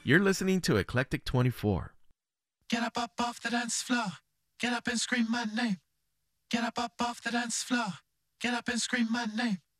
You're listening to Eclectic 24. Get up off the dance floor. Get up and scream my name. Get up off the dance floor. Get up and scream my name.